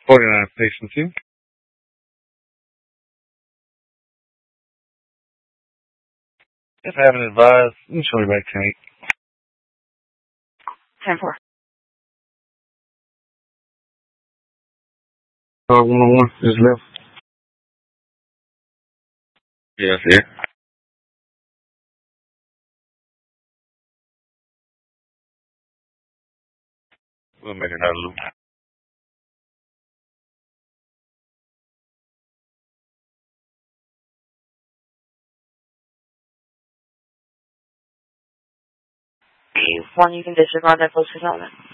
49 station 2. If I haven't advised, you can show me back tonight. 10-4. 101 is left. Yes, yeah. We'll make another loop. One, you can disregard that post for settlement.